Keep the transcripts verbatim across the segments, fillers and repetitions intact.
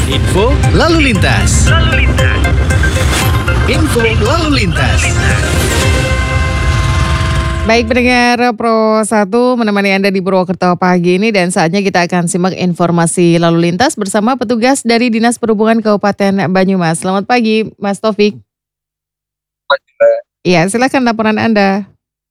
Info lalu lintas. Lalu lintas. Info lalu lintas. Baik pendengar Pro satu menemani Anda di Purwokerto pagi ini dan saatnya kita akan simak informasi lalu lintas bersama petugas dari Dinas Perhubungan Kabupaten Banyumas. Selamat pagi Mas Taufik. Iya, silakan laporan Anda.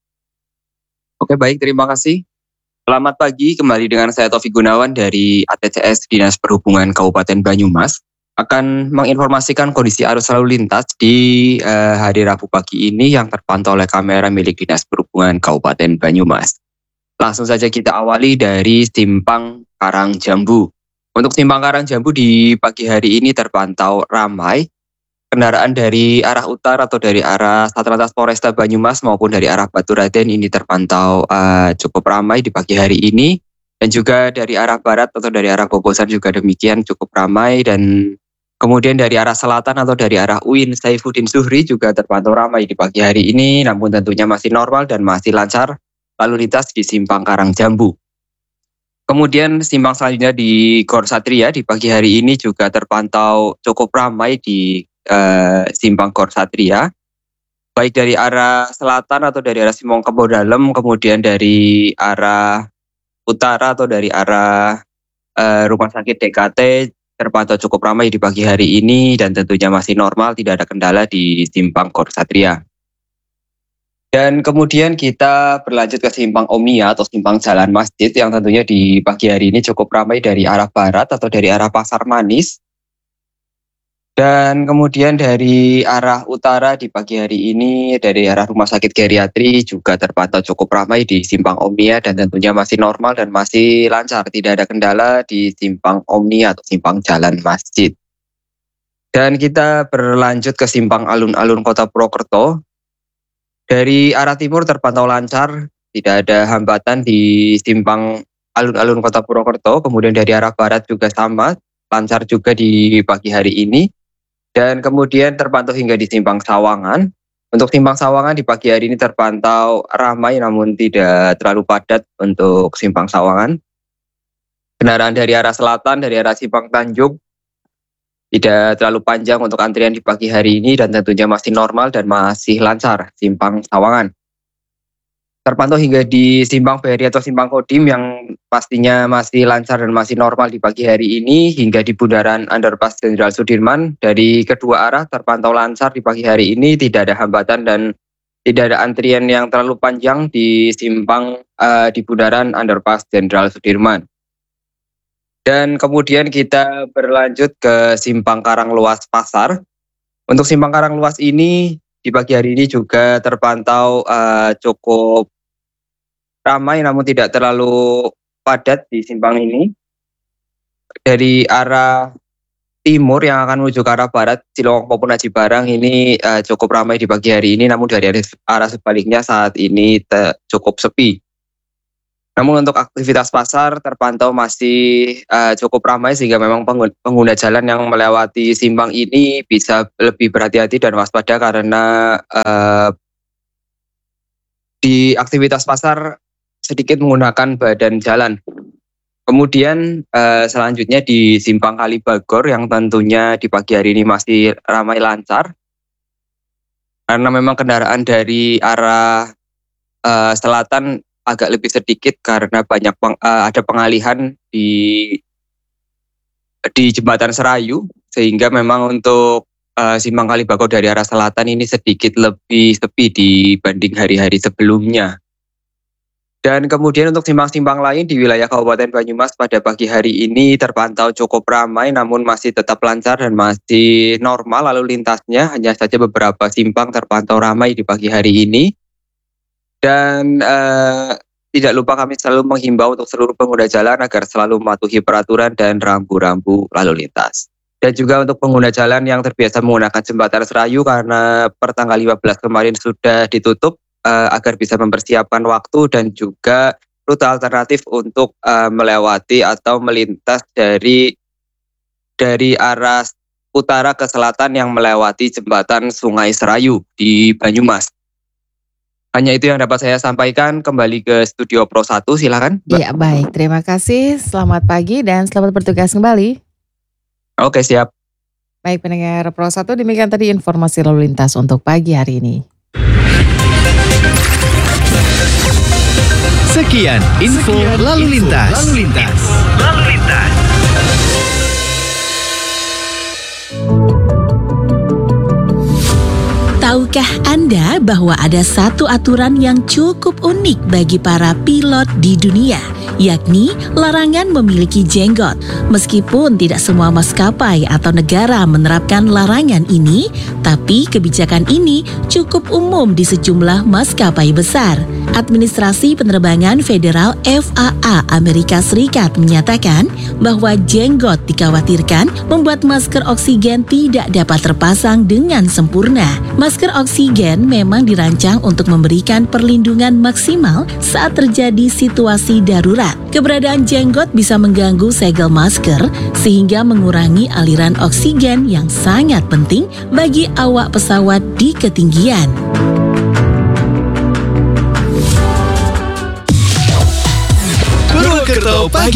Oke, baik, terima kasih. Selamat pagi, kembali dengan saya Taufik Gunawan dari A T C S Dinas Perhubungan Kabupaten Banyumas. Akan menginformasikan kondisi arus lalu lintas di uh, hari Rabu pagi ini yang terpantau oleh kamera milik Dinas Perhubungan Kabupaten Banyumas. Langsung saja kita awali dari Simpang Karangjambu. Untuk Simpang Karangjambu di pagi hari ini terpantau ramai. Kendaraan dari arah utara atau dari arah Satlantas Polresta Banyumas maupun dari arah Baturaden ini terpantau uh, cukup ramai di pagi hari ini. Dan juga dari arah barat atau dari arah Bobosan juga demikian cukup ramai. Dan kemudian dari arah selatan atau dari arah U I N Saifuddin Zuhri juga terpantau ramai di pagi hari ini. Namun tentunya masih normal dan masih lancar lalu lintas di Simpang Karangjambu. Kemudian simpang selanjutnya di Gor Satria di pagi hari ini juga terpantau cukup ramai di Uh, Simpang Gor Satria, baik dari arah selatan atau dari arah Simpang Kebo Dalem, kemudian dari arah utara atau dari arah uh, Rumah Sakit D K T terpantau cukup ramai di pagi hari ini dan tentunya masih normal, tidak ada kendala di Simpang Gor Satria. Dan kemudian kita berlanjut ke Simpang Omnia atau Simpang Jalan Masjid yang tentunya di pagi hari ini cukup ramai dari arah barat atau dari arah Pasar Manis. Dan kemudian dari arah utara di pagi hari ini dari arah Rumah Sakit Geriatri juga terpantau cukup ramai di Simpang Omnia dan tentunya masih normal dan masih lancar, tidak ada kendala di Simpang Omnia atau Simpang Jalan Masjid. Dan kita berlanjut ke Simpang Alun-Alun Kota Purwokerto. Dari arah timur terpantau lancar, tidak ada hambatan di Simpang Alun-Alun Kota Purwokerto. Kemudian dari arah barat juga sama, lancar juga di pagi hari ini. Dan kemudian terpantau hingga di Simpang Sawangan. Untuk Simpang Sawangan di pagi hari ini terpantau ramai namun tidak terlalu padat untuk Simpang Sawangan. Kendaraan dari arah selatan, dari arah Simpang Tanjung tidak terlalu panjang untuk antrian di pagi hari ini dan tentunya masih normal dan masih lancar Simpang Sawangan. Terpantau hingga di Simpang Ferry atau Simpang Kodim yang pastinya masih lancar dan masih normal di pagi hari ini hingga di Bundaran Underpass Jenderal Sudirman. Dari kedua arah terpantau lancar di pagi hari ini, tidak ada hambatan dan tidak ada antrian yang terlalu panjang di simpang uh, di Bundaran Underpass Jenderal Sudirman. Dan kemudian kita berlanjut ke Simpang Karangluas Pasar. Untuk Simpang Karangluas ini di pagi hari ini juga terpantau uh, cukup ramai namun tidak terlalu padat di simpang ini. Dari arah timur yang akan menuju ke arah barat, Cilowong maupun Aji Barang ini uh, cukup ramai di pagi hari ini, namun dari arah sebaliknya saat ini te- cukup sepi. Namun untuk aktivitas pasar terpantau masih uh, cukup ramai sehingga memang pengguna, pengguna jalan yang melewati simpang ini bisa lebih berhati-hati dan waspada karena uh, di aktivitas pasar sedikit menggunakan badan jalan. Kemudian uh, selanjutnya di Simpang Kalibagor yang tentunya di pagi hari ini masih ramai lancar. Karena memang kendaraan dari arah uh, selatan agak lebih sedikit karena banyak peng, uh, ada pengalihan di di Jembatan Serayu sehingga memang untuk uh, Simpang Kalibagor dari arah selatan ini sedikit lebih sepi dibanding hari-hari sebelumnya. Dan kemudian untuk simpang-simpang lain di wilayah Kabupaten Banyumas pada pagi hari ini terpantau cukup ramai namun masih tetap lancar dan masih normal lalu lintasnya. Hanya saja beberapa simpang terpantau ramai di pagi hari ini. Dan eh, tidak lupa kami selalu menghimbau untuk seluruh pengguna jalan agar selalu mematuhi peraturan dan rambu-rambu lalu lintas. Dan juga untuk pengguna jalan yang terbiasa menggunakan Jembatan Serayu karena per tanggal lima belas kemarin sudah ditutup, Uh, agar bisa mempersiapkan waktu dan juga rute alternatif untuk uh, melewati atau melintas dari dari arah utara ke selatan yang melewati jembatan Sungai Serayu di Banyumas. Hanya itu yang dapat saya sampaikan. Kembali ke studio Pro satu, silakan. Iya, baik. Terima kasih. Selamat pagi dan selamat bertugas kembali. Oke, siap. Baik pendengar Pro satu, demikian tadi informasi lalu lintas untuk pagi hari ini. Sekian info Sekian lalu info lintas. lalu lintas. Lalu lintas. Tahukah Anda bahwa ada satu aturan yang cukup unik bagi para pilot di dunia, yakni larangan memiliki jenggot. Meskipun tidak semua maskapai atau negara menerapkan larangan ini, tapi kebijakan ini cukup umum di sejumlah maskapai besar. Administrasi Penerbangan Federal F A A Amerika Serikat menyatakan bahwa jenggot dikhawatirkan membuat masker oksigen tidak dapat terpasang dengan sempurna. Masker oksigen memang dirancang untuk memberikan perlindungan maksimal saat terjadi situasi darurat. Keberadaan jenggot bisa mengganggu segel masker sehingga mengurangi aliran oksigen yang sangat penting bagi awak pesawat di ketinggian. Purwokerto Pagi.